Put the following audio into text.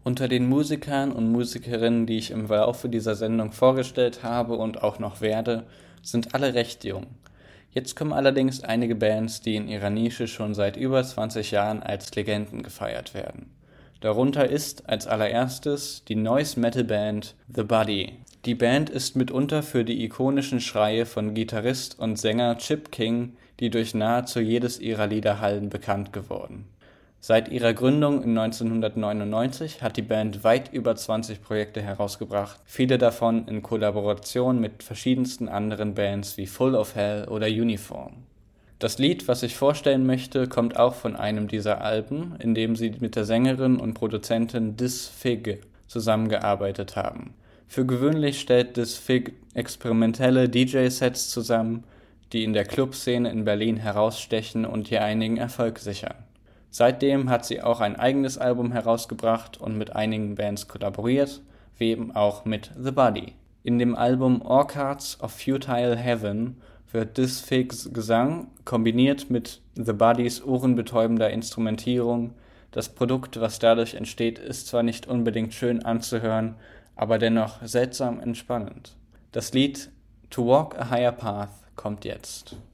Unter den Musikern und Musikerinnen, die ich im Laufe dieser Sendung vorgestellt habe und auch noch werde, sind alle recht jung. Jetzt kommen allerdings einige Bands, die in ihrer Nische schon seit über 20 Jahren als Legenden gefeiert werden. Darunter ist als allererstes die Noise-Metal-Band The Body. Die Band ist mitunter für die ikonischen Schreie von Gitarrist und Sänger Chip King, die durch nahezu jedes ihrer Lieder hallen, bekannt geworden. Seit ihrer Gründung in 1999 hat die Band weit über 20 Projekte herausgebracht, viele davon in Kollaboration mit verschiedensten anderen Bands wie Full of Hell oder Uniform. Das Lied, was ich vorstellen möchte, kommt auch von einem dieser Alben, in dem sie mit der Sängerin und Produzentin Dis Fig zusammengearbeitet haben. Für gewöhnlich stellt Dis Fig experimentelle DJ-Sets zusammen, die in der Clubszene in Berlin herausstechen und ihr einigen Erfolg sichern. Seitdem hat sie auch ein eigenes Album herausgebracht und mit einigen Bands kollaboriert, wie eben auch mit The Body. In dem Album Orchards of Futile Heaven wird Dis Figs Gesang kombiniert mit The Bodys ohrenbetäubender Instrumentierung. Das Produkt, was dadurch entsteht, ist zwar nicht unbedingt schön anzuhören, aber dennoch seltsam entspannend. Das Lied To Walk a Higher Path kommt jetzt.